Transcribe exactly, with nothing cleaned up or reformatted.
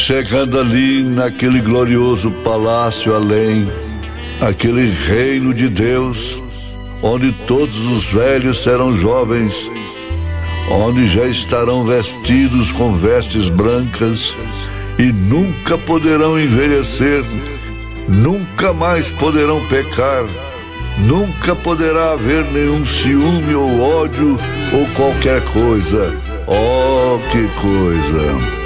Chegando ali naquele glorioso palácio além, aquele reino de Deus, onde todos os velhos serão jovens, onde já estarão vestidos com vestes brancas e nunca poderão envelhecer, nunca mais poderão pecar, nunca poderá haver nenhum ciúme ou ódio ou qualquer coisa. Oh, que coisa!